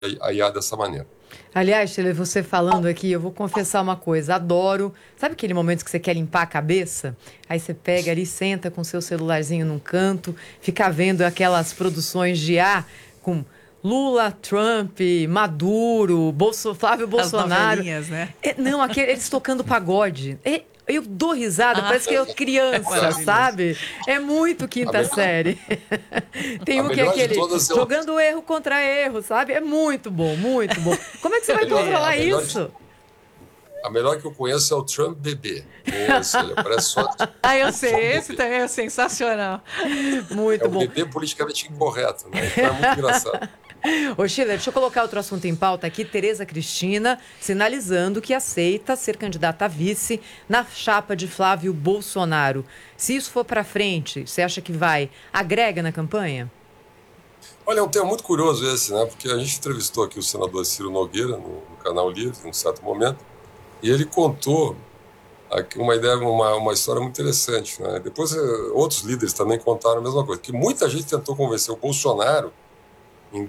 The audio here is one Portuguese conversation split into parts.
a IA dessa maneira. Aliás, Sheila, você falando aqui, eu vou confessar uma coisa, adoro. Sabe aquele momento que você quer limpar a cabeça? Aí você pega ali, senta com seu celularzinho num canto, fica vendo aquelas produções de IA com Lula, Trump, Maduro, Flávio Bolsonaro. As novelinhas, né? Não, eles tocando pagode. Eu dou risada, parece que eu criança, sabe? É muito quinta série. Tem um que é aquele jogando erro contra erro, sabe? É muito bom, muito bom. Como é que você vai controlar isso? A melhor que eu conheço é o Trump bebê. Ele parece só... eu sei, esse também é sensacional. Muito bom. É o bebê politicamente incorreto, né? Então é muito engraçado. Ô, Sheila, deixa eu colocar outro assunto em pauta aqui. Tereza Cristina sinalizando que aceita ser candidata a vice na chapa de Flávio Bolsonaro. Se isso for para frente, você acha que agrega na campanha? Olha, é um tema muito curioso esse, né? Porque a gente entrevistou aqui o senador Ciro Nogueira no Canal Livre, em um certo momento, e ele contou aqui uma ideia, uma história muito interessante, né? Depois outros líderes também contaram a mesma coisa, que muita gente tentou convencer o Bolsonaro em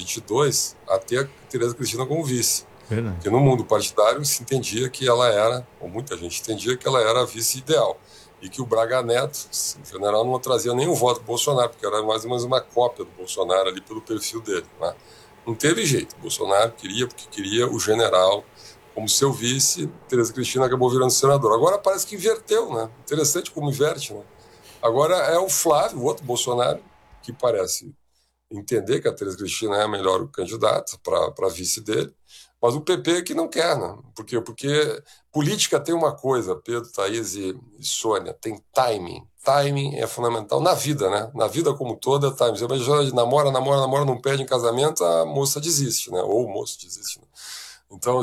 2022 a ter a Tereza Cristina como vice. Verdade. Porque no mundo partidário se entendia que ela era, ou muita gente entendia que ela era a vice ideal. E que o Braga Neto, em general, não trazia nenhum voto do Bolsonaro, porque era mais ou menos uma cópia do Bolsonaro ali pelo perfil dele, né? Não teve jeito. O Bolsonaro queria, porque queria o general como seu vice. Tereza Cristina acabou virando senador. Agora parece que inverteu, né? Interessante como inverte, né? Agora é o Flávio, o outro Bolsonaro, que parece entender que a Tereza Cristina é a melhor candidata para vice dele, mas o PP que não quer, né? Porque política tem uma coisa, Pedro, Thaís e Sônia, tem timing. Timing é fundamental na vida, né? Na vida como toda, timing. Você namora, não pede em casamento, a moça desiste, né? Ou o moço desiste, né? Então,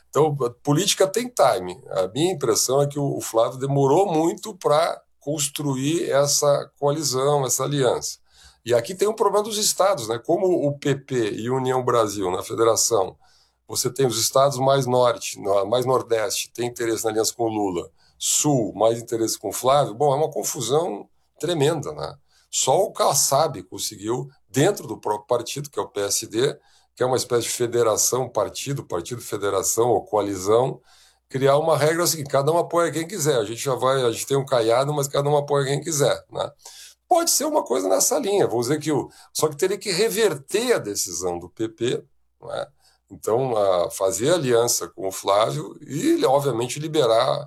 política tem timing. A minha impressão é que o Flávio demorou muito para construir essa coalizão, essa aliança. E aqui tem um problema dos estados, né? Como o PP e União Brasil, na federação, você tem os estados mais norte, mais nordeste, tem interesse na aliança com o Lula, sul, mais interesse com o Flávio. Bom, é uma confusão tremenda, né? Só o Kassab conseguiu, dentro do próprio partido, que é o PSD, que é uma espécie de federação, partido, federação ou coalizão, criar uma regra assim, cada um apoia quem quiser. A gente tem um caiado, mas cada um apoia quem quiser, né? Pode ser uma coisa nessa linha, vamos dizer só que teria que reverter a decisão do PP, não é? Então, fazer aliança com o Flávio e, obviamente, liberar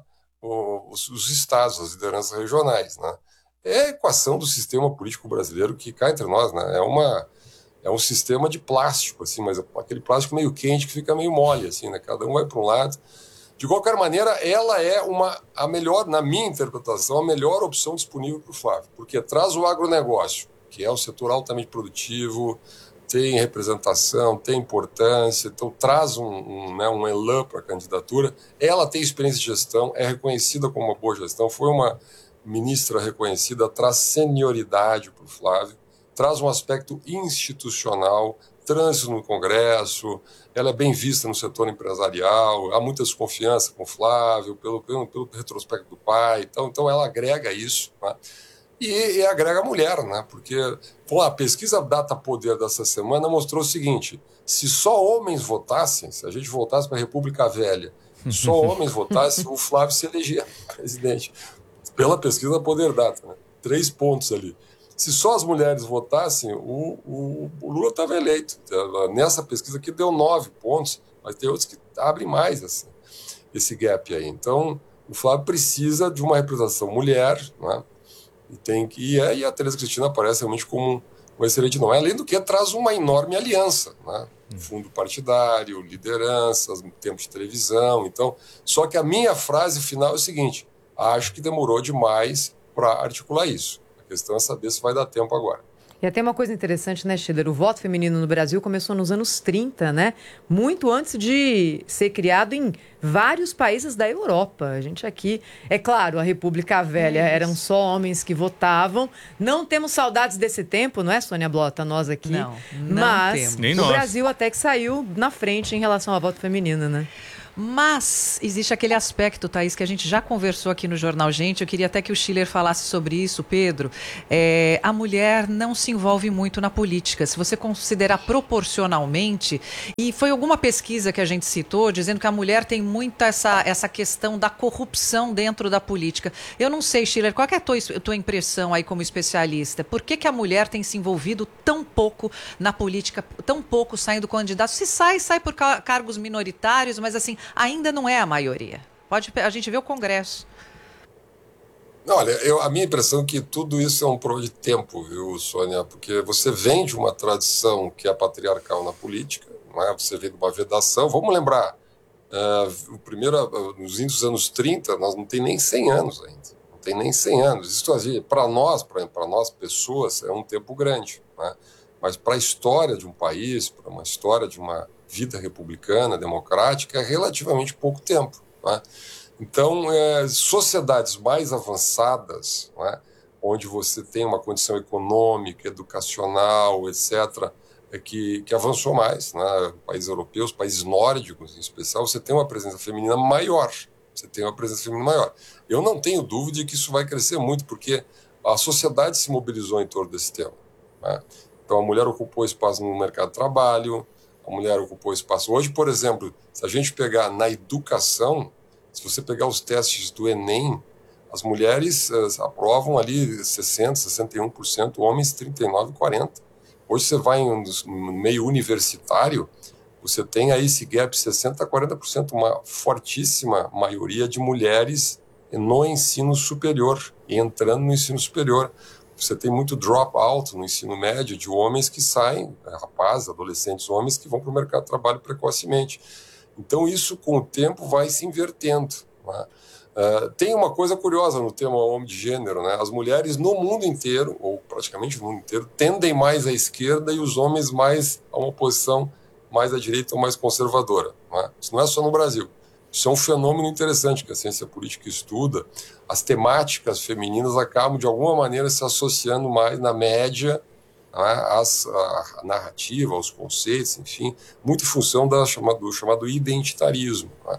os estados, as lideranças regionais, né? É a equação do sistema político brasileiro que, cá entre nós, né, é um sistema de plástico, assim, mas aquele plástico meio quente que fica meio mole, assim, né? Cada um vai para um lado. De qualquer maneira, ela é a melhor, na minha interpretação, a melhor opção disponível para o Flávio, porque traz o agronegócio, que é o setor altamente produtivo, tem representação, tem importância, então traz um elan para a candidatura. Ela tem experiência de gestão, é reconhecida como uma boa gestão, foi uma ministra reconhecida, traz senioridade para o Flávio, traz um aspecto institucional, trânsito no Congresso, ela é bem vista no setor empresarial, há muita desconfiança com o Flávio, pelo retrospecto do pai, então ela agrega isso, né? E agrega a mulher, né? Porque a pesquisa Data Poder dessa semana mostrou o seguinte: se só homens votassem, se a gente voltasse para a República Velha, só homens votassem, o Flávio se elegia presidente. Pela pesquisa Poder Data, né? 3 pontos ali. Se só as mulheres votassem, o Lula estava eleito. Nessa pesquisa aqui deu 9 pontos, mas tem outros que abrem mais esse gap aí. Então, o Flávio precisa de uma representação mulher, né? E a Tereza Cristina aparece realmente como um excelente nome. Além do que, traz uma enorme aliança, né? Fundo partidário, lideranças, tempo de televisão. Então, só que a minha frase final é o seguinte: acho que demorou demais para articular isso. A questão é saber se vai dar tempo agora. E até uma coisa interessante, né, Schiller? O voto feminino no Brasil começou nos anos 30, né? Muito antes de ser criado em vários países da Europa. A gente aqui, é claro, a República Velha eram só homens que votavam. Não temos saudades desse tempo, não é, Sônia Blota? Nós aqui. Não mas temos. Nem o nós. Brasil até que saiu na frente em relação ao voto feminino, né? Mas existe aquele aspecto, Thaís, que a gente já conversou aqui no Jornal Gente. Eu queria até que o Schiller falasse sobre isso, Pedro. A mulher não se envolve muito na política. Se você considerar proporcionalmente, e foi alguma pesquisa que a gente citou, dizendo que a mulher tem muita essa questão da corrupção dentro da política. Eu não sei, Schiller, qual que é a tua impressão aí como especialista? Por que a mulher tem se envolvido tão pouco na política, tão pouco saindo candidato? Se sai por cargos minoritários, mas assim, ainda não é a maioria. A gente vê o Congresso. Olha, a minha impressão é que tudo isso é um problema de tempo, viu, Sônia? Porque você vem de uma tradição que é patriarcal na política, não é? Você vem de uma vedação. Vamos lembrar, nos idos dos anos 30, nós não tem nem 100 anos ainda. Não tem nem 100 anos. Isso, para nós pessoas, é um tempo grande, né? Mas para a história de um país, para uma história de uma vida republicana, democrática, é relativamente pouco tempo, né? Então, sociedades mais avançadas, né, onde você tem uma condição econômica, educacional, etc., que avançou mais, né? Países europeus, países nórdicos em especial, você tem uma presença feminina maior. Eu não tenho dúvida de que isso vai crescer muito, porque a sociedade se mobilizou em torno desse tema, né? Então, a mulher ocupou espaço no mercado de trabalho, a mulher ocupou espaço. Hoje, por exemplo, se a gente pegar na educação, se você pegar os testes do Enem, as mulheres aprovam ali 60%, 61%, homens 39%, 40%. Hoje você vai no meio universitário, você tem aí esse gap 60% a 40%, uma fortíssima maioria de mulheres no ensino superior e entrando no ensino superior. Você tem muito drop-out no ensino médio de homens que saem, rapazes, adolescentes, homens que vão para o mercado de trabalho precocemente. Então isso, com o tempo, vai se invertendo, né? Tem uma coisa curiosa no tema homem de gênero, né? As mulheres no mundo inteiro, ou praticamente no mundo inteiro, tendem mais à esquerda e os homens mais a uma posição mais à direita ou mais conservadora, né? Isso não é só no Brasil. Isso é um fenômeno interessante que a ciência política estuda. As temáticas femininas acabam, de alguma maneira, se associando mais, na média, à narrativa, aos conceitos, enfim, muito em função do chamado identitarismo, né?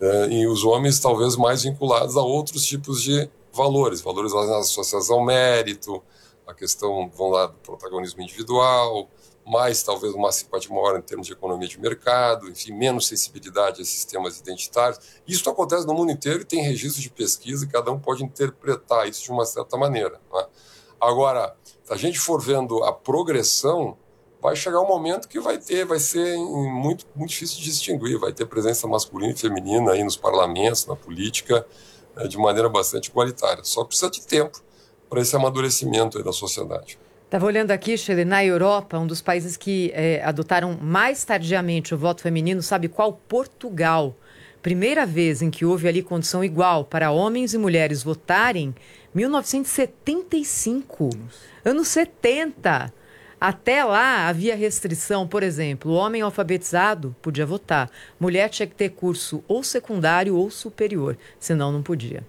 E os homens talvez mais vinculados a outros tipos de valores associados ao mérito, a questão, vamos lá, do protagonismo individual, mais talvez uma simpatia maior em termos de economia de mercado, enfim, menos sensibilidade a sistemas identitários. Isso acontece no mundo inteiro e tem registro de pesquisa e cada um pode interpretar isso de uma certa maneira, né? Agora, se a gente for vendo a progressão, vai chegar um momento que vai ser muito, muito difícil de distinguir, vai ter presença masculina e feminina aí nos parlamentos, na política, de maneira bastante igualitária. Só precisa de tempo para esse amadurecimento aí da sociedade. Estava olhando aqui, Schiller, na Europa, um dos países que adotaram mais tardiamente o voto feminino, sabe qual? Portugal. Primeira vez em que houve ali condição igual para homens e mulheres votarem, 1975, anos 70. Até lá havia restrição, por exemplo, o homem alfabetizado podia votar, mulher tinha que ter curso ou secundário ou superior, senão não podia.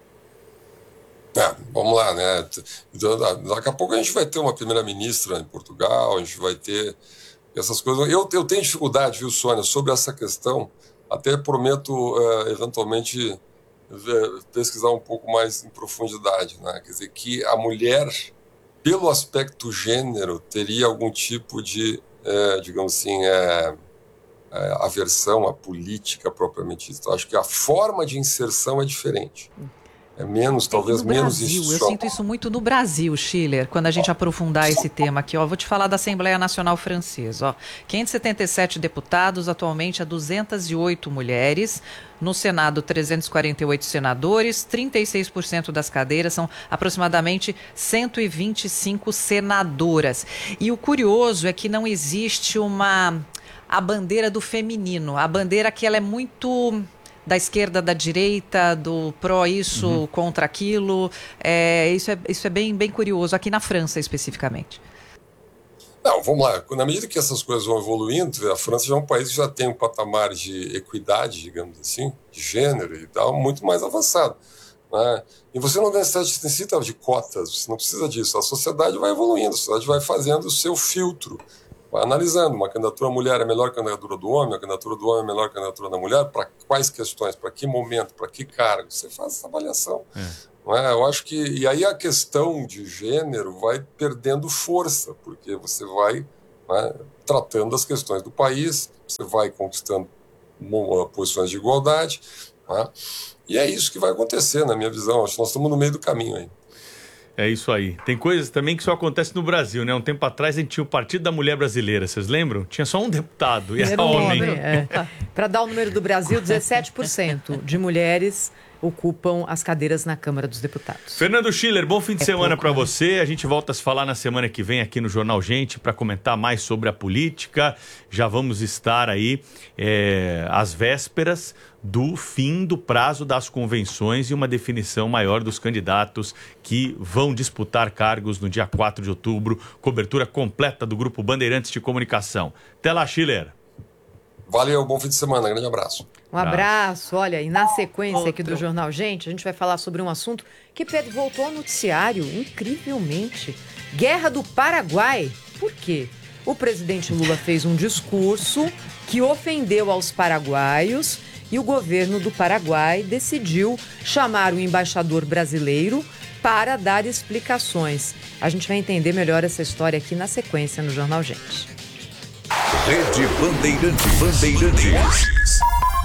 Vamos lá, né? Daqui a pouco a gente vai ter uma primeira-ministra em Portugal, a gente vai ter essas coisas. Eu tenho dificuldade, viu, Sônia, sobre essa questão. Até prometo, eventualmente, pesquisar um pouco mais em profundidade, né? Quer dizer, que a mulher, pelo aspecto gênero, teria algum tipo de, digamos assim, aversão à política propriamente dita. Acho que a forma de inserção é diferente. É menos, talvez menos isso. Eu sinto isso muito no Brasil, Schiller, quando a gente aprofundar esse tema aqui. Vou te falar da Assembleia Nacional Francesa. 577 deputados, atualmente há 208 mulheres. No Senado, 348 senadores, 36% das cadeiras, são aproximadamente 125 senadoras. E o curioso é que não existe a bandeira do feminino. A bandeira que ela é muito da esquerda, da direita, do pró isso, contra aquilo. Isso é bem, bem curioso, aqui na França especificamente. Não, vamos lá. Na medida que essas coisas vão evoluindo, a França já é um país que já tem um patamar de equidade, digamos assim, de gênero e tal, muito mais avançado, né? E você não necessita de cotas, você não precisa disso. A sociedade vai evoluindo, a sociedade vai fazendo o seu filtro, vai analisando. Uma candidatura à mulher é melhor que a candidatura do homem, a candidatura do homem é melhor que a candidatura da mulher, para quais questões, para que momento, para que cargo, você faz essa avaliação. Não é? Eu acho que, e aí a questão de gênero vai perdendo força, porque você vai, né, tratando as questões do país, você vai conquistando posições de igualdade, né? E é isso que vai acontecer, na minha visão. Acho que nós estamos no meio do caminho aí. É isso aí. Tem coisas também que só acontecem no Brasil, né? Um tempo atrás a gente tinha o Partido da Mulher Brasileira, vocês lembram? Tinha só um deputado, e era homem. Para dar o número do Brasil, 17% de mulheres ocupam as cadeiras na Câmara dos Deputados. Fernando Schiller, bom fim de semana para você. A gente volta a se falar na semana que vem aqui no Jornal Gente para comentar mais sobre a política. Já vamos estar aí às vésperas do fim do prazo das convenções e uma definição maior dos candidatos que vão disputar cargos no dia 4 de outubro. Cobertura completa do Grupo Bandeirantes de Comunicação. Até lá, Schiller. Valeu, bom fim de semana, grande abraço. Um abraço, olha, e na sequência aqui do Jornal Gente, a gente vai falar sobre um assunto que, Pedro, voltou ao noticiário, incrivelmente. Guerra do Paraguai. Por quê? O presidente Lula fez um discurso que ofendeu aos paraguaios e o governo do Paraguai decidiu chamar o embaixador brasileiro para dar explicações. A gente vai entender melhor essa história aqui na sequência no Jornal Gente. Rede Bandeirantes.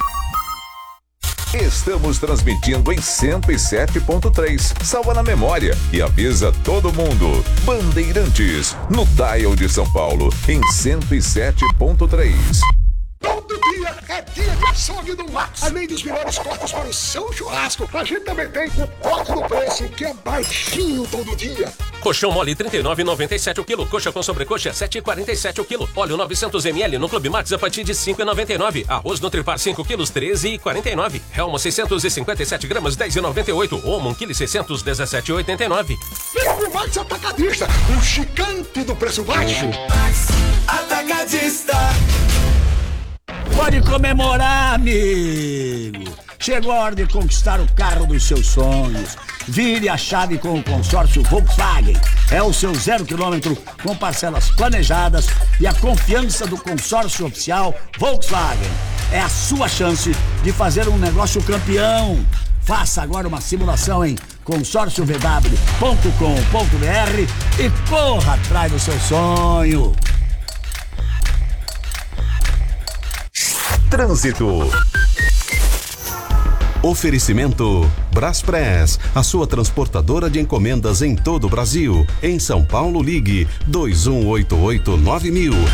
Estamos transmitindo em 107.3. Salva na memória e avisa todo mundo. Bandeirantes, no dial de São Paulo, em 107.3. Todo dia é dia de açougue do Max. Além dos melhores cortes para o seu churrasco, a gente também tem o corte do preço, que é baixinho todo dia. Colchão mole R$ 39,97 o quilo. Coxa com sobrecoxa R$ 7,47 o quilo. Óleo 900 ml no Clube Max a partir de R$ 5,99. Arroz Nutripar 5 quilos R$ 13,49. Helmo 657 gramas R$ 10,98. Omo 1 kg 600 R$ 17,89. Vem pro Max Atacadista, o gigante do preço baixo. Max Atacadista. Pode comemorar, amigo! Chegou a hora de conquistar o carro dos seus sonhos. Vire a chave com o consórcio Volkswagen. É o seu 0 km com parcelas planejadas e a confiança do consórcio oficial Volkswagen. É a sua chance de fazer um negócio campeão. Faça agora uma simulação em consórciovw.com.br e corra atrás do seu sonho. Trânsito. Oferecimento Braspress, a sua transportadora de encomendas em todo o Brasil. Em São Paulo, ligue 2188-9000.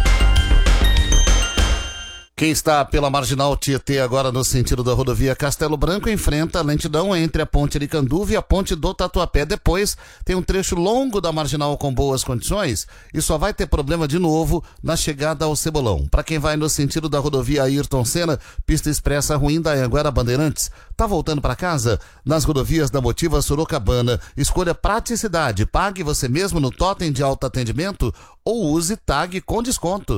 Quem está pela Marginal Tietê agora no sentido da rodovia Castelo Branco enfrenta a lentidão entre a ponte Aricanduva e a ponte do Tatuapé. Depois tem um trecho longo da Marginal com boas condições e só vai ter problema de novo na chegada ao Cebolão. Para quem vai no sentido da rodovia Ayrton Senna, pista expressa ruim da Anhanguera Bandeirantes. Tá voltando para casa? Nas rodovias da Motiva Sorocabana, escolha praticidade. Pague você mesmo no totem de alto atendimento ou use tag com desconto.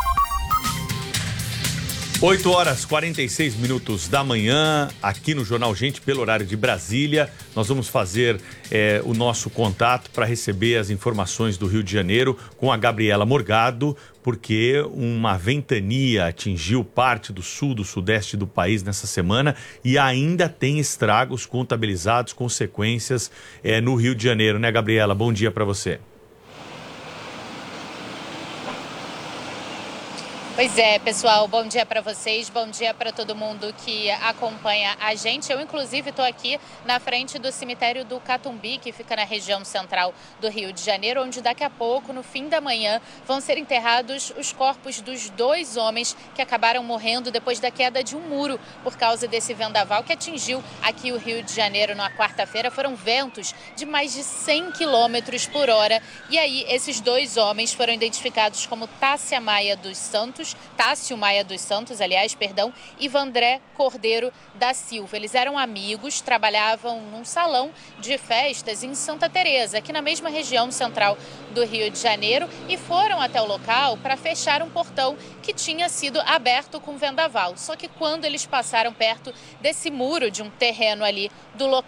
8h46 da manhã, aqui no Jornal Gente, pelo horário de Brasília. Nós vamos fazer o nosso contato para receber as informações do Rio de Janeiro com a Gabriela Morgado, porque uma ventania atingiu parte do sul, do sudeste do país nessa semana e ainda tem estragos contabilizados, consequências no Rio de Janeiro, né, Gabriela? Bom dia para você. Pois é, pessoal, bom dia para vocês, bom dia para todo mundo que acompanha a gente. Eu, inclusive, estou aqui na frente do cemitério do Catumbi, que fica na região central do Rio de Janeiro, onde daqui a pouco, no fim da manhã, vão ser enterrados os corpos dos 2 homens que acabaram morrendo depois da queda de um muro por causa desse vendaval que atingiu aqui o Rio de Janeiro na quarta-feira. Foram ventos de mais de 100 km por hora. E aí, esses 2 homens foram identificados como Tássio Maia dos Santos, e Vandré Cordeiro da Silva. Eles eram amigos, trabalhavam num salão de festas em Santa Teresa, aqui na mesma região central do Rio de Janeiro, e foram até o local para fechar um portão que tinha sido aberto com vendaval. Só que quando eles passaram perto desse muro de um terreno ali do local,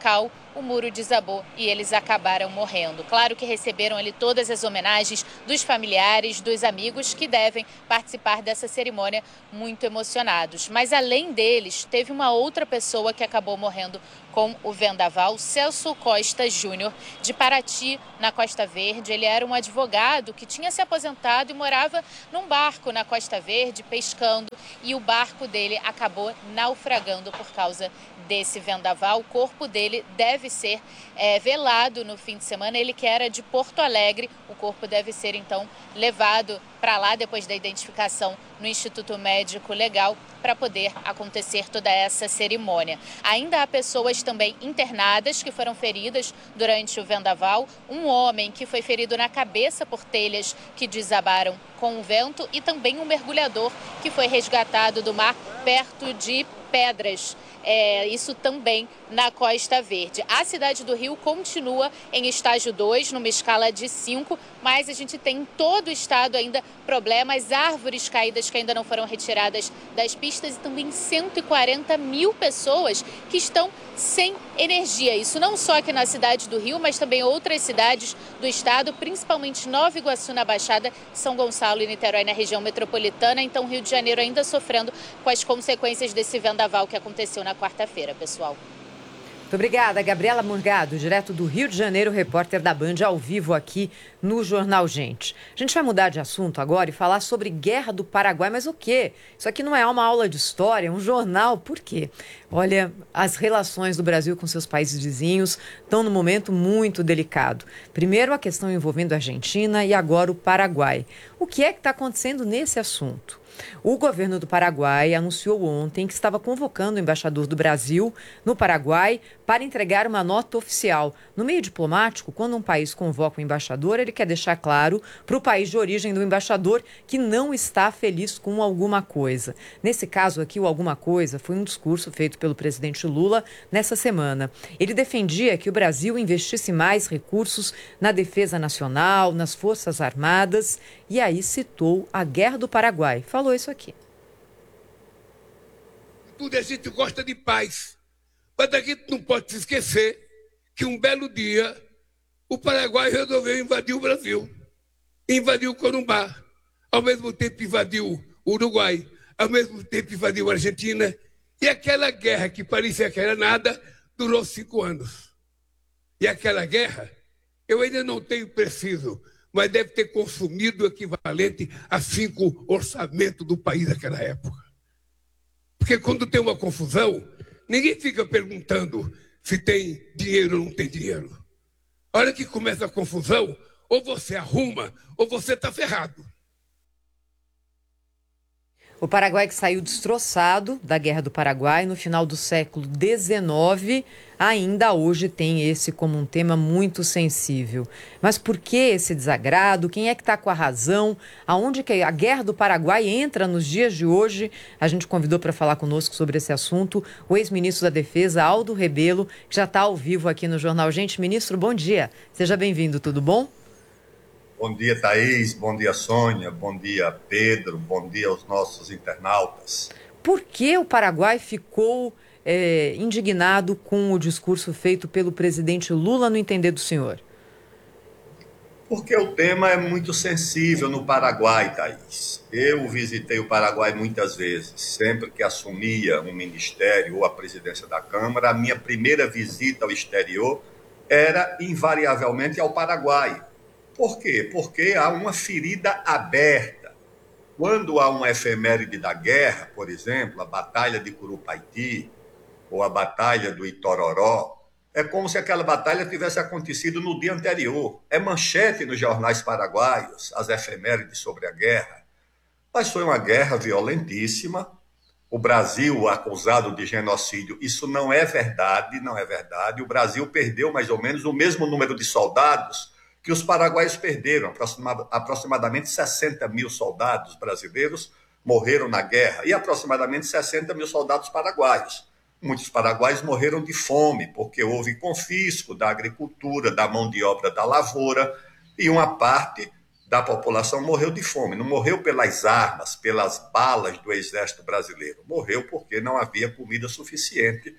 o muro desabou e eles acabaram morrendo. Claro que receberam ali todas as homenagens dos familiares, dos amigos que devem participar dessa cerimônia muito emocionados. Mas além deles, teve uma outra pessoa que acabou morrendo com o vendaval, Celso Costa Júnior, de Paraty, na Costa Verde. Ele era um advogado que tinha se aposentado e morava num barco na Costa Verde, pescando, e o barco dele acabou naufragando por causa desse vendaval. O corpo dele deve ser velado no fim de semana. Ele que era de Porto Alegre, o corpo deve ser então levado para lá depois da identificação no Instituto Médico Legal para poder acontecer toda essa cerimônia. Ainda há pessoas também internadas que foram feridas durante o vendaval. Um homem que foi ferido na cabeça por telhas que desabaram com o vento e também um mergulhador que foi resgatado do mar perto de Pedras. Isso também na Costa Verde. A cidade do Rio continua em estágio 2, numa escala de 5, mas a gente tem em todo o estado ainda problemas, árvores caídas que ainda não foram retiradas das pistas e também 140 mil pessoas que estão sem energia. Isso não só aqui na cidade do Rio, mas também outras cidades do estado, principalmente Nova Iguaçu na Baixada, São Gonçalo e Niterói na região metropolitana. Então, Rio de Janeiro ainda sofrendo com as consequências desse vendaval que aconteceu na quarta-feira, pessoal. Muito obrigada, Gabriela Morgado, direto do Rio de Janeiro, repórter da Band, ao vivo aqui no Jornal Gente. A gente vai mudar de assunto agora e falar sobre Guerra do Paraguai, mas o quê? Isso aqui não é uma aula de história, é um jornal. Por quê? Olha, as relações do Brasil com seus países vizinhos estão num momento muito delicado. Primeiro, a questão envolvendo a Argentina e agora o Paraguai. O que é que está acontecendo nesse assunto? O governo do Paraguai anunciou ontem que estava convocando o embaixador do Brasil no Paraguai para entregar uma nota oficial. No meio diplomático, quando um país convoca o embaixador, ele quer deixar claro para o país de origem do embaixador que não está feliz com alguma coisa. Nesse caso aqui, o alguma coisa foi um discurso feito pelo presidente Lula nessa semana. Ele defendia que o Brasil investisse mais recursos na defesa nacional, nas Forças Armadas, e aí citou a Guerra do Paraguai. Falou isso aqui. Tudo a gente gosta de paz, mas a gente não pode se esquecer que um belo dia o Paraguai resolveu invadir o Brasil, invadiu o Corumbá, ao mesmo tempo invadiu o Uruguai, ao mesmo tempo invadiu a Argentina, e aquela guerra que parecia que era nada durou 5 anos. E aquela guerra, eu ainda não tenho preciso, mas deve ter consumido o equivalente a 5 orçamentos do país naquela época. Porque quando tem uma confusão, ninguém fica perguntando se tem dinheiro ou não tem dinheiro. A hora que começa a confusão, ou você arruma, ou você está ferrado. O Paraguai, que saiu destroçado da Guerra do Paraguai no final do século XIX, ainda hoje tem esse como um tema muito sensível. Mas por que esse desagrado? Quem é que está com a razão? Aonde que a Guerra do Paraguai entra nos dias de hoje? A gente convidou para falar conosco sobre esse assunto o ex-ministro da Defesa, Aldo Rebelo, que já está ao vivo aqui no Jornal Gente. Ministro, bom dia. Seja bem-vindo, tudo bom? Bom dia, Thaís. Bom dia, Sônia. Bom dia, Pedro. Bom dia aos nossos internautas. Por que o Paraguai ficou indignado com o discurso feito pelo presidente Lula, no entender do senhor? Porque o tema é muito sensível no Paraguai, Thaís. Eu visitei o Paraguai muitas vezes. Sempre que assumia um ministério ou a presidência da Câmara, a minha primeira visita ao exterior era invariavelmente ao Paraguai. Por quê? Porque há uma ferida aberta. Quando há uma efeméride da guerra, por exemplo, a Batalha de Curupaiti ou a Batalha do Itororó, é como se aquela batalha tivesse acontecido no dia anterior. É manchete nos jornais paraguaios, as efemérides sobre a guerra. Mas foi uma guerra violentíssima. O Brasil acusado de genocídio, isso não é verdade, não é verdade. O Brasil perdeu mais ou menos o mesmo número de soldados que os paraguaios perderam. Aproximadamente 60 mil soldados brasileiros morreram na guerra e aproximadamente 60 mil soldados paraguaios. Muitos paraguaios morreram de fome, porque houve confisco da agricultura, da mão de obra da lavoura, e uma parte da população morreu de fome. Não morreu pelas armas, pelas balas do exército brasileiro. Morreu porque não havia comida suficiente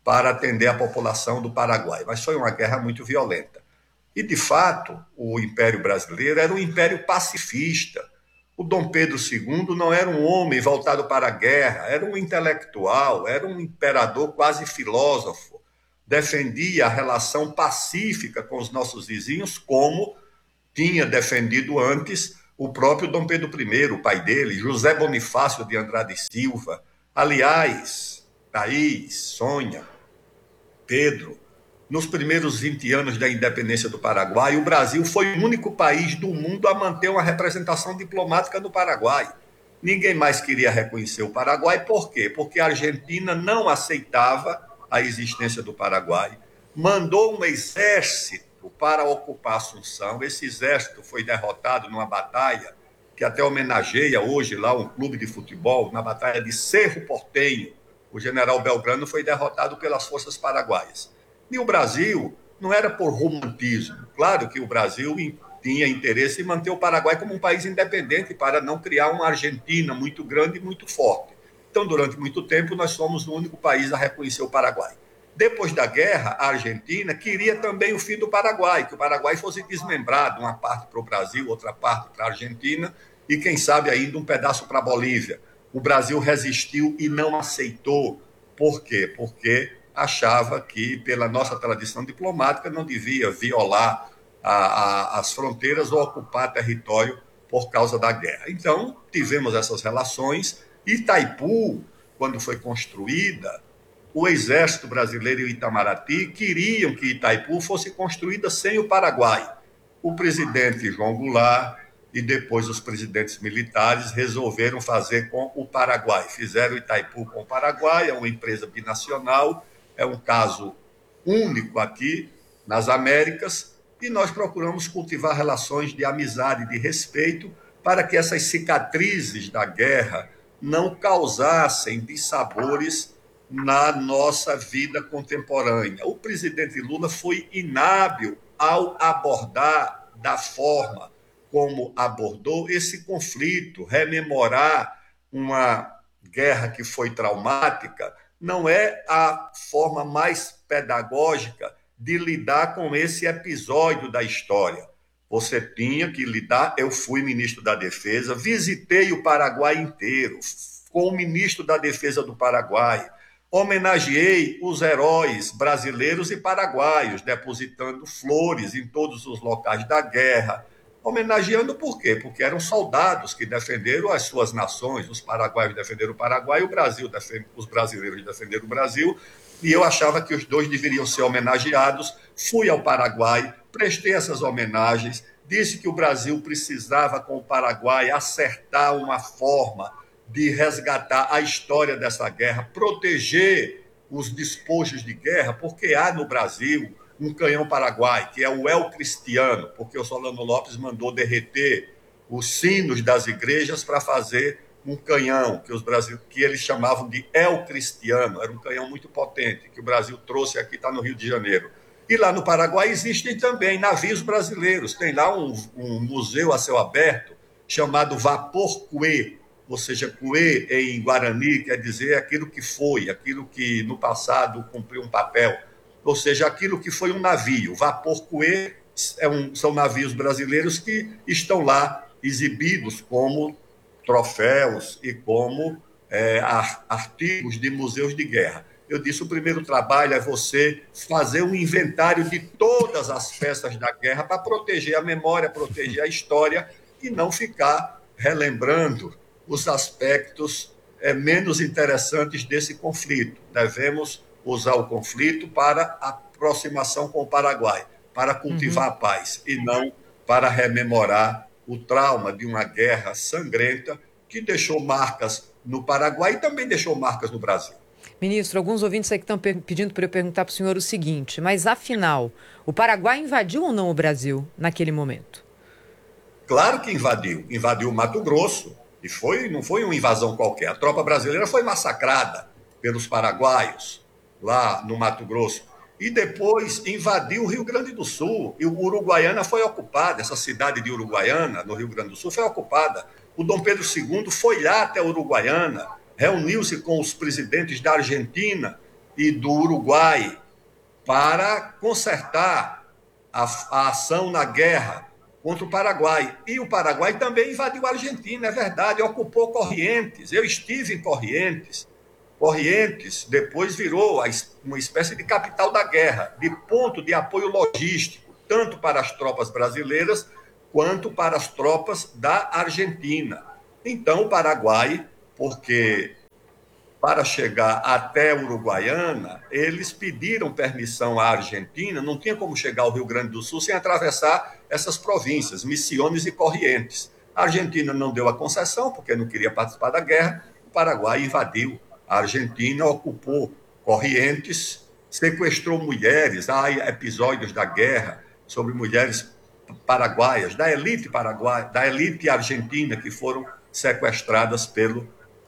para atender a população do Paraguai. Mas foi uma guerra muito violenta. E, de fato, o Império Brasileiro era um império pacifista. O Dom Pedro II não era um homem voltado para a guerra, era um intelectual, era um imperador quase filósofo. Defendia a relação pacífica com os nossos vizinhos, como tinha defendido antes o próprio Dom Pedro I, o pai dele, José Bonifácio de Andrade Silva. Aliás, Thaís, Sônia, Pedro, nos primeiros 20 anos da independência do Paraguai, o Brasil foi o único país do mundo a manter uma representação diplomática no Paraguai. Ninguém mais queria reconhecer o Paraguai. Por quê? Porque a Argentina não aceitava a existência do Paraguai, mandou um exército para ocupar Assunção. Esse exército foi derrotado numa batalha que até homenageia hoje lá um clube de futebol, na batalha de Cerro Porteño. O general Belgrano foi derrotado pelas forças paraguaias. E o Brasil não era por romantismo. Claro que o Brasil tinha interesse em manter o Paraguai como um país independente para não criar uma Argentina muito grande e muito forte. Então, durante muito tempo, nós fomos o único país a reconhecer o Paraguai. Depois da guerra, a Argentina queria também o fim do Paraguai, que o Paraguai fosse desmembrado, uma parte para o Brasil, outra parte para a Argentina, e quem sabe ainda um pedaço para a Bolívia. O Brasil resistiu e não aceitou. Por quê? Porque achava que, pela nossa tradição diplomática, não devia violar as fronteiras ou ocupar território por causa da guerra. Então, tivemos essas relações. Itaipu, quando foi construída, o exército brasileiro e o Itamaraty queriam que Itaipu fosse construída sem o Paraguai. O presidente João Goulart e depois os presidentes militares resolveram fazer com o Paraguai. Fizeram Itaipu com o Paraguai, é uma empresa binacional, é um caso único aqui nas Américas, e nós procuramos cultivar relações de amizade e de respeito para que essas cicatrizes da guerra não causassem dissabores na nossa vida contemporânea. O presidente Lula foi inábil ao abordar da forma como abordou esse conflito. Rememorar uma guerra que foi traumática não é a forma mais pedagógica de lidar com esse episódio da história. Você tinha que lidar. Eu fui ministro da Defesa, visitei o Paraguai inteiro, com o ministro da Defesa do Paraguai, homenageei os heróis brasileiros e paraguaios, depositando flores em todos os locais da guerra. Homenageando por quê? Porque eram soldados que defenderam as suas nações. Os paraguaios defenderam o Paraguai, os brasileiros defenderam o Brasil, e eu achava que os dois deveriam ser homenageados. Fui ao Paraguai, prestei essas homenagens, disse que o Brasil precisava, com o Paraguai, acertar uma forma de resgatar a história dessa guerra, proteger os despojos de guerra, porque há no Brasil um canhão paraguai, que é o El Cristiano, porque o Solano Lopes mandou derreter os sinos das igrejas para fazer um canhão que eles chamavam de El Cristiano. Era um canhão muito potente, que o Brasil trouxe aqui, está no Rio de Janeiro. E lá no Paraguai existem também navios brasileiros. Tem lá um museu a céu aberto chamado Vapor Cuê, ou seja, Cuê em Guarani quer dizer aquilo que foi, aquilo que no passado cumpriu um papel, ou seja, aquilo que foi um navio. Vapor Cuê são navios brasileiros que estão lá exibidos como troféus e como artigos de museus de guerra. Eu disse, o primeiro trabalho é você fazer um inventário de todas as peças da guerra para proteger a memória, proteger a história e não ficar relembrando os aspectos menos interessantes desse conflito. Devemos usar o conflito para a aproximação com o Paraguai, para cultivar a paz, e não para rememorar o trauma de uma guerra sangrenta que deixou marcas no Paraguai e também deixou marcas no Brasil. Ministro, alguns ouvintes aí que estão pedindo para eu perguntar para o senhor o seguinte, mas afinal, o Paraguai invadiu ou não o Brasil naquele momento? Claro que invadiu. Invadiu o Mato Grosso, e não foi uma invasão qualquer. A tropa brasileira foi massacrada pelos paraguaios lá no Mato Grosso. E depois invadiu o Rio Grande do Sul. E o Uruguaiana foi ocupada, essa cidade de Uruguaiana, no Rio Grande do Sul, foi ocupada. O Dom Pedro II foi lá até Uruguaiana, reuniu-se com os presidentes da Argentina e do Uruguai para consertar a ação na guerra contra o Paraguai. E o Paraguai também invadiu a Argentina, é verdade, ocupou Corrientes. Eu estive em Corrientes. Corrientes depois virou uma espécie de capital da guerra, de ponto de apoio logístico, tanto para as tropas brasileiras quanto para as tropas da Argentina. Então, o Paraguai, porque para chegar até Uruguaiana, eles pediram permissão à Argentina, não tinha como chegar ao Rio Grande do Sul sem atravessar essas províncias, Misiones e Corrientes. A Argentina não deu a concessão, porque não queria participar da guerra, o Paraguai invadiu a Argentina, ocupou Corrientes, sequestrou mulheres, há episódios da guerra sobre mulheres paraguaias, da elite paraguaia, da elite argentina, que foram sequestradas pelo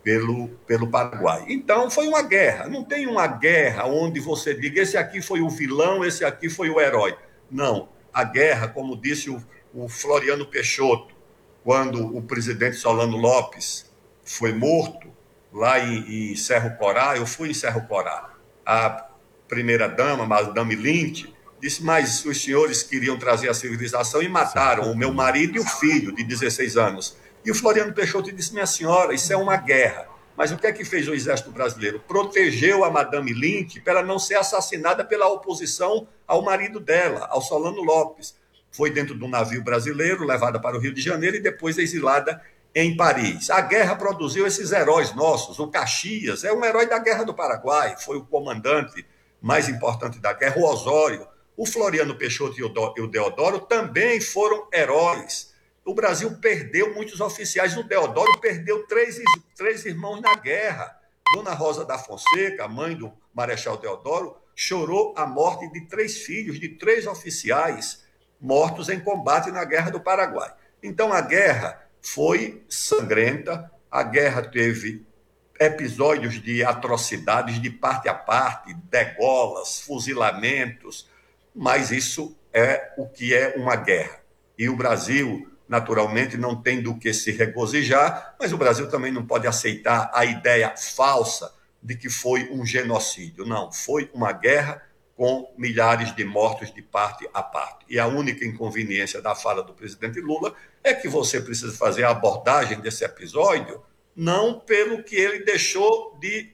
Paraguai. Então, foi uma guerra. Não tem uma guerra onde você diga esse aqui foi o vilão, esse aqui foi o herói. Não. A guerra, como disse o Floriano Peixoto, quando o presidente Solano Lopes foi morto, lá em Cerro Corá, eu fui em Cerro Corá, a primeira-dama, Madame Lynch, disse, mas os senhores queriam trazer a civilização e mataram o meu marido e o filho, de 16 anos. E o Floriano Peixoto disse, minha senhora, isso é uma guerra. Mas o que é que fez o Exército Brasileiro? Protegeu a Madame Lynch para ela não ser assassinada pela oposição ao marido dela, ao Solano Lopes. Foi dentro de um navio brasileiro, levada para o Rio de Janeiro e depois exilada em Paris. A guerra produziu esses heróis nossos. O Caxias é um herói da Guerra do Paraguai, foi o comandante mais importante da guerra. O Osório, o Floriano Peixoto e o Deodoro também foram heróis. O Brasil perdeu muitos oficiais. O Deodoro perdeu três irmãos na guerra. Dona Rosa da Fonseca, mãe do Marechal Deodoro, chorou a morte de 3 filhos, de 3 oficiais mortos em combate na Guerra do Paraguai. Então, a guerra foi sangrenta, a guerra teve episódios de atrocidades de parte a parte, degolas, fuzilamentos, mas isso é o que é uma guerra. E o Brasil, naturalmente, não tem do que se regozijar, mas o Brasil também não pode aceitar a ideia falsa de que foi um genocídio. Não, foi uma guerra com milhares de mortos de parte a parte. E a única inconveniência da fala do presidente Lula é que você precisa fazer a abordagem desse episódio não pelo que ele deixou de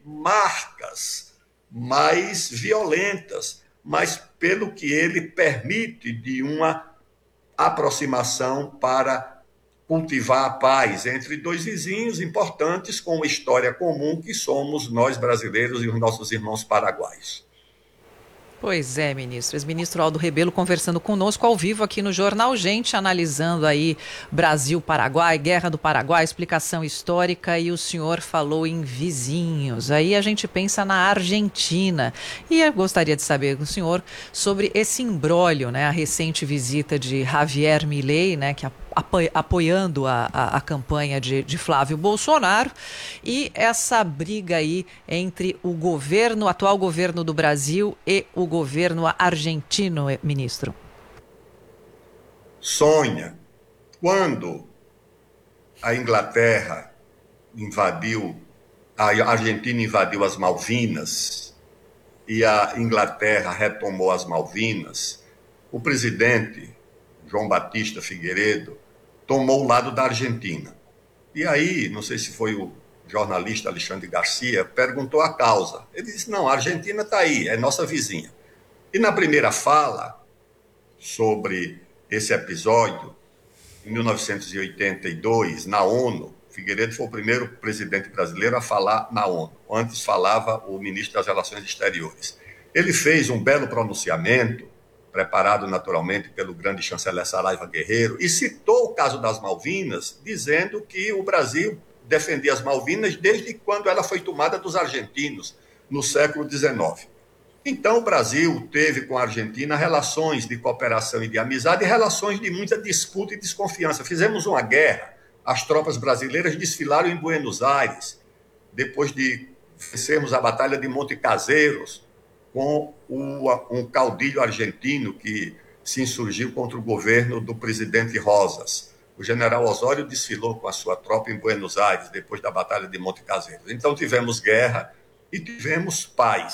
marcas mais violentas, mas pelo que ele permite de uma aproximação para cultivar a paz entre 2 vizinhos importantes com uma história comum que somos nós brasileiros e os nossos irmãos paraguaios. Pois é, ministro. Ex-ministro Aldo Rebelo conversando conosco ao vivo aqui no Jornal Gente, analisando aí Brasil-Paraguai, Guerra do Paraguai, explicação histórica, e o senhor falou em vizinhos. Aí a gente pensa na Argentina. E eu gostaria de saber do senhor sobre esse imbróglio, né? A recente visita de Javier Milei, né? Que apoiando a campanha de Flávio Bolsonaro, e essa briga aí entre o atual governo do Brasil e o governo argentino, ministro. Sônia, quando a Inglaterra a Argentina invadiu as Malvinas e a Inglaterra retomou as Malvinas, o presidente João Batista Figueiredo tomou o lado da Argentina. E aí, não sei se foi o jornalista Alexandre Garcia, perguntou a causa. Ele disse, não, a Argentina está aí, é nossa vizinha. E na primeira fala sobre esse episódio, em 1982, na ONU, Figueiredo foi o primeiro presidente brasileiro a falar na ONU. Antes falava o ministro das Relações Exteriores. Ele fez um belo pronunciamento, preparado naturalmente pelo grande chanceler Saraiva Guerreiro, e citou o caso das Malvinas, dizendo que o Brasil defendia as Malvinas desde quando ela foi tomada dos argentinos, no século XIX. Então, o Brasil teve com a Argentina relações de cooperação e de amizade, e relações de muita disputa e desconfiança. Fizemos uma guerra, as tropas brasileiras desfilaram em Buenos Aires, depois de vencermos a Batalha de Monte Caseiros, com um caudilho argentino que se insurgiu contra o governo do presidente Rosas. O general Osório desfilou com a sua tropa em Buenos Aires, depois da Batalha de Monte Caseiros. Então tivemos guerra e tivemos paz.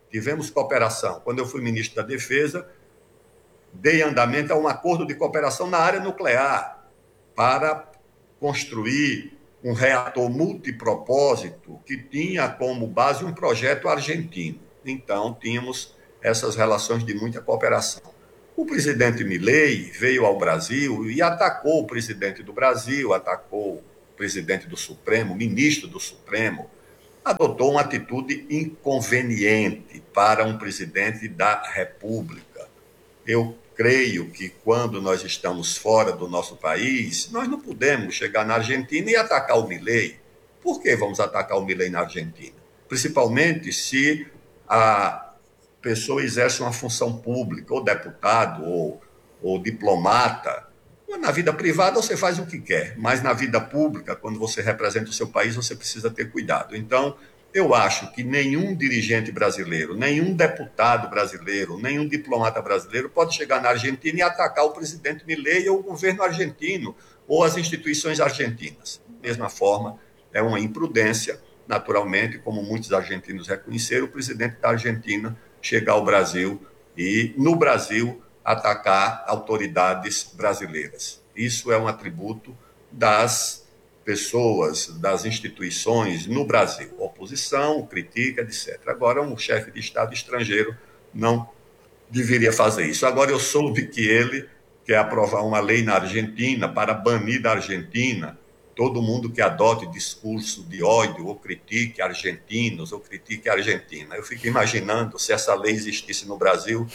tivemos cooperação. Quando eu fui ministro da Defesa, dei andamento a um acordo de cooperação na área nuclear para construir um reator multipropósito que tinha como base um projeto argentino. Então, tínhamos essas relações de muita cooperação. O presidente Milei veio ao Brasil e atacou o presidente do Brasil, atacou o presidente do Supremo, o ministro do Supremo, adotou uma atitude inconveniente para um presidente da República. Eu creio que quando nós estamos fora do nosso país, nós não podemos chegar na Argentina e atacar o Milei. Por que vamos atacar o Milei na Argentina? Principalmente se a pessoa exerce uma função pública, ou deputado, ou diplomata. Na vida privada você faz o que quer, mas na vida pública, quando você representa o seu país, você precisa ter cuidado. Então, eu acho que nenhum dirigente brasileiro, nenhum deputado brasileiro, nenhum diplomata brasileiro pode chegar na Argentina e atacar o presidente Milei ou o governo argentino ou as instituições argentinas. Da mesma forma, é uma imprudência, naturalmente, como muitos argentinos reconheceram, o presidente da Argentina chegar ao Brasil e, no Brasil, atacar autoridades brasileiras. Isso é um atributo das pessoas, das instituições no Brasil. Oposição, crítica, etc. Agora, um chefe de Estado estrangeiro não deveria fazer isso. Agora, eu soube que ele quer aprovar uma lei na Argentina para banir da Argentina todo mundo que adote discurso de ódio ou critique argentinos ou critique a Argentina. Eu fico imaginando se essa lei existisse no Brasil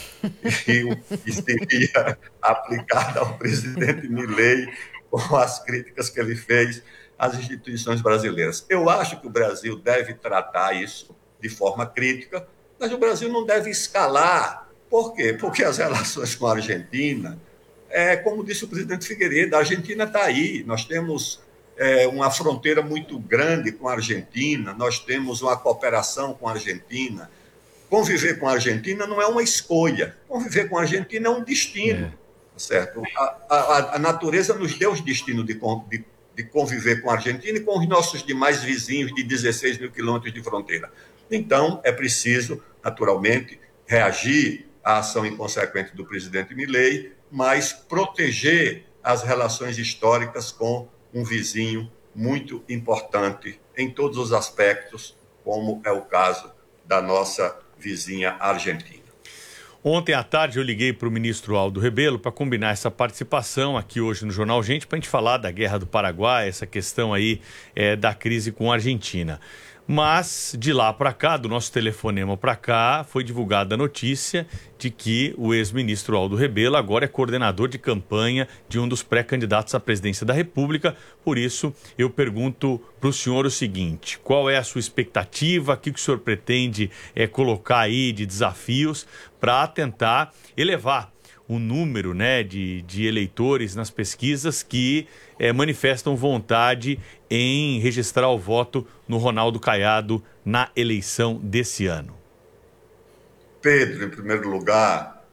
e seria aplicada ao presidente Milei com as críticas que ele fez às instituições brasileiras. Eu acho que o Brasil deve tratar isso de forma crítica, mas o Brasil não deve escalar. Por quê? Porque as relações com a Argentina, como disse o presidente Figueiredo, a Argentina está aí, nós temos uma fronteira muito grande com a Argentina, nós temos uma cooperação com a Argentina. Conviver com a Argentina não é uma escolha, conviver com a Argentina é um destino, certo? A natureza nos deu o destino de conviver com a Argentina e com os nossos demais vizinhos de 16 mil quilômetros de fronteira. Então, é preciso, naturalmente, reagir à ação inconsequente do presidente Milei, mas proteger as relações históricas com um vizinho muito importante em todos os aspectos, como é o caso da nossa vizinha Argentina. Ontem à tarde eu liguei para o ministro Aldo Rebelo para combinar essa participação aqui hoje no Jornal Gente, para a gente falar da Guerra do Paraguai, essa questão aí da crise com a Argentina. Mas, de lá para cá, do nosso telefonema para cá, foi divulgada a notícia de que o ex-ministro Aldo Rebelo agora é coordenador de campanha de um dos pré-candidatos à presidência da República. Por isso, eu pergunto para o senhor o seguinte: qual é a sua expectativa? O que o senhor pretende colocar aí de desafios para tentar elevar o número, né, de eleitores nas pesquisas que manifestam vontade em registrar o voto no Ronaldo Caiado na eleição desse ano? Pedro, em primeiro lugar,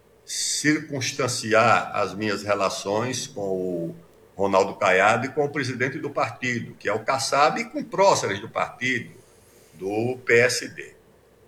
circunstanciar as minhas relações com o Ronaldo Caiado e com o presidente do partido, que é o Kassab, e com próceres do partido, do PSD.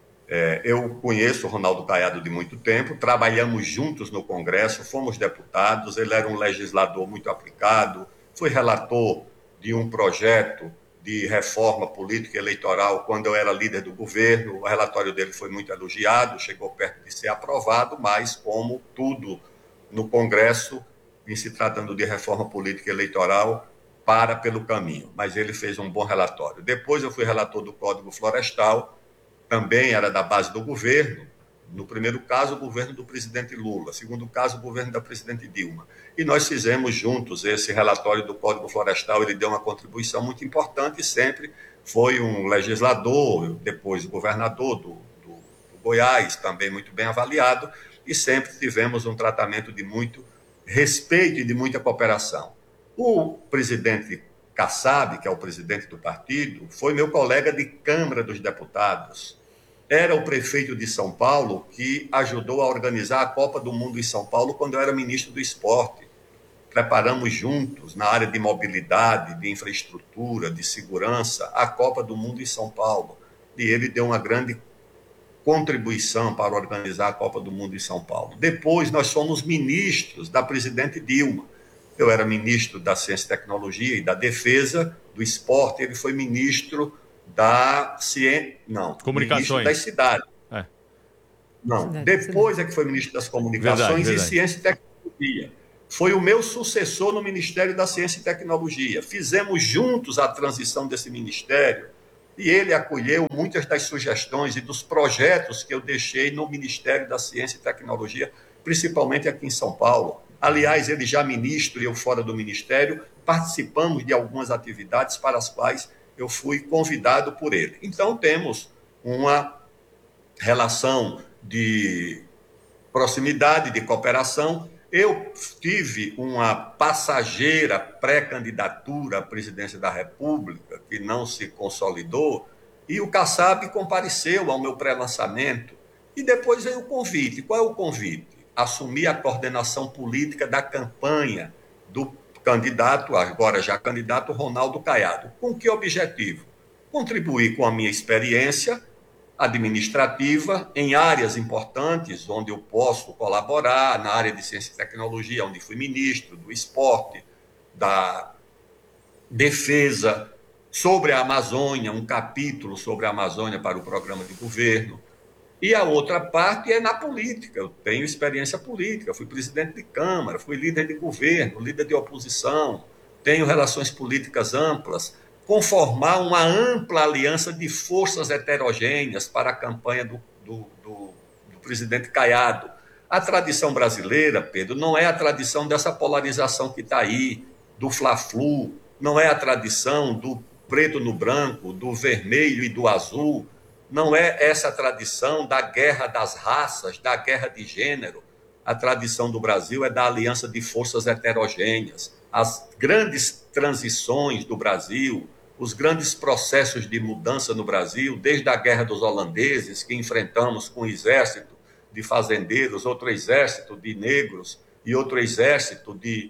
Eu conheço o Ronaldo Caiado de muito tempo, trabalhamos juntos no Congresso, fomos deputados, ele era um legislador muito aplicado, foi relator de um projeto de reforma política eleitoral quando eu era líder do governo. O relatório dele foi muito elogiado, chegou perto de ser aprovado, mas como tudo no Congresso, em se tratando de reforma política eleitoral, para pelo caminho. Mas ele fez um bom relatório. Depois eu fui relator do Código Florestal, também era da base do governo. No primeiro caso, o governo do presidente Lula. No segundo caso, o governo da presidente Dilma. E nós fizemos juntos esse relatório do Código Florestal. Ele deu uma contribuição muito importante e sempre foi um legislador, depois governador do Goiás, também muito bem avaliado, e sempre tivemos um tratamento de muito respeito e de muita cooperação. O presidente Kassab, que é o presidente do partido, foi meu colega de Câmara dos Deputados. Era o prefeito de São Paulo que ajudou a organizar a Copa do Mundo em São Paulo quando eu era ministro do Esporte. Preparamos juntos, na área de mobilidade, de infraestrutura, de segurança, a Copa do Mundo em São Paulo. E ele deu uma grande contribuição para organizar a Copa do Mundo em São Paulo. Depois, nós fomos ministros da presidente Dilma. Eu era ministro da Ciência e Tecnologia e da Defesa, do Esporte, ele foi ministro da Ciência... Não, Comunicações. Ministro das Cidades. Não, depois é que foi ministro das Comunicações verdade. e Ciência e Tecnologia. Foi o meu sucessor no Ministério da Ciência e Tecnologia. Fizemos juntos a transição desse ministério e ele acolheu muitas das sugestões e dos projetos que eu deixei no Ministério da Ciência e Tecnologia, principalmente aqui em São Paulo. Aliás, ele já ministro e eu fora do ministério, participamos de algumas atividades para as quais eu fui convidado por ele. Então, temos uma relação de proximidade, de cooperação. Eu tive uma passageira pré-candidatura à presidência da República, que não se consolidou, e o Kassab compareceu ao meu pré-lançamento. E depois veio o convite. Qual é o convite? Assumir a coordenação política da campanha do candidato, agora já candidato, Ronaldo Caiado. Com que objetivo? Contribuir com a minha experiência administrativa em áreas importantes onde eu posso colaborar, na área de ciência e tecnologia, onde fui ministro, do esporte, da defesa, sobre a Amazônia, um capítulo sobre a Amazônia para o programa de governo. E a outra parte é na política. Eu tenho experiência política, fui presidente de Câmara, fui líder de governo, líder de oposição, tenho relações políticas amplas, conformar uma ampla aliança de forças heterogêneas para a campanha do presidente Caiado. A tradição brasileira, Pedro, não é a tradição dessa polarização que está aí, do fla-flu, não é a tradição do preto no branco, do vermelho e do azul, não é essa tradição da guerra das raças, da guerra de gênero. A tradição do Brasil é da aliança de forças heterogêneas. As grandes transições do Brasil, os grandes processos de mudança no Brasil, desde a Guerra dos Holandeses, que enfrentamos com um exército de fazendeiros, outro exército de negros e outro exército de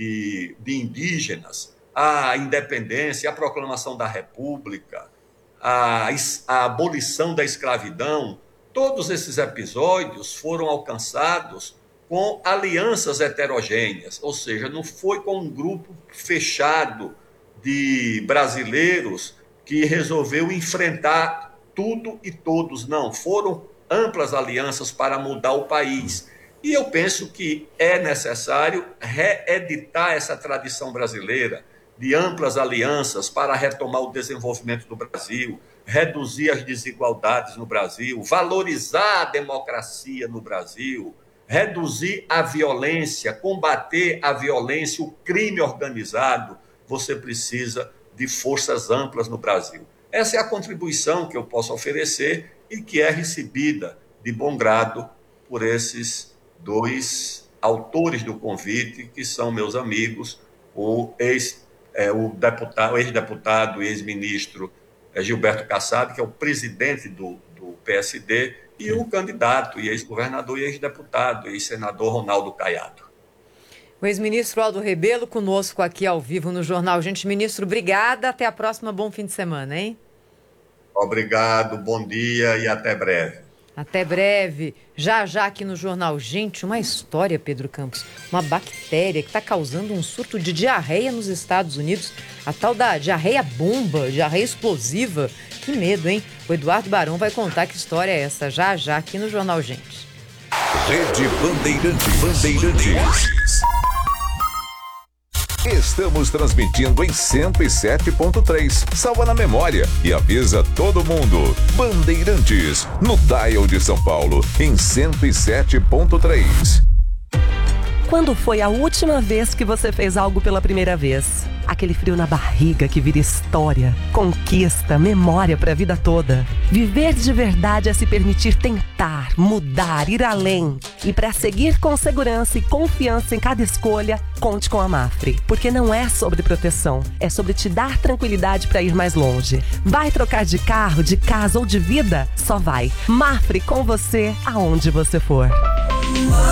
indígenas, a independência, a proclamação da República, a abolição da escravidão, todos esses episódios foram alcançados com alianças heterogêneas, ou seja, não foi com um grupo fechado de brasileiros que resolveu enfrentar tudo e todos, não. Foram amplas alianças para mudar o país. E eu penso que é necessário reeditar essa tradição brasileira de amplas alianças para retomar o desenvolvimento do Brasil, reduzir as desigualdades no Brasil, valorizar a democracia no Brasil, reduzir a violência, combater a violência, o crime organizado. Você precisa de forças amplas no Brasil. Essa é a contribuição que eu posso oferecer e que é recebida de bom grado por esses dois autores do convite, que são meus amigos, o ex-deputado e ex-ministro Gilberto Kassab, que é o presidente do PSD, e o candidato e ex-governador e ex-deputado, ex-senador Ronaldo Caiado. O ex-ministro Aldo Rebelo conosco aqui ao vivo no Jornal Gente. Ministro, obrigada. Até a próxima. Bom fim de semana, hein? Obrigado, bom dia e até breve. Até breve. Já aqui no Jornal Gente, uma história, Pedro Campos. Uma bactéria que está causando um surto de diarreia nos Estados Unidos. A tal da diarreia bomba, diarreia explosiva. Que medo, hein? O Eduardo Barão vai contar que história é essa já aqui no Jornal Gente. Rede Bandeirantes. Estamos transmitindo em 107.3. Salva na memória e avisa todo mundo. Bandeirantes, no dial de São Paulo, em 107.3. Quando foi a última vez que você fez algo pela primeira vez? Aquele frio na barriga que vira história, conquista, memória para a vida toda. Viver de verdade é se permitir tentar, mudar, ir além. E para seguir com segurança e confiança em cada escolha, conte com a Mafre. Porque não é sobre proteção, é sobre te dar tranquilidade para ir mais longe. Vai trocar de carro, de casa ou de vida? Só vai. Mafre com você aonde você for.